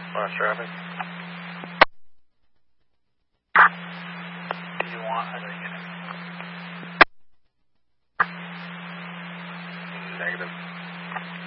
Watch traffic. Do you want other units? Negative.